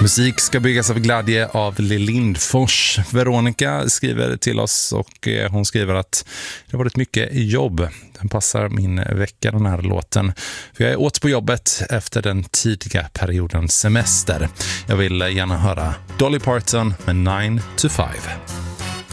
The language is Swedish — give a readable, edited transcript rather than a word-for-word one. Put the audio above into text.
Musik ska byggas av glädje av Lill Lindfors. Veronica skriver till oss och hon skriver att det har varit mycket jobb. Den passar min vecka, den här låten. För jag är åt på jobbet efter den tidiga perioden semester. Jag vill gärna höra Dolly Parton med 9 to 5.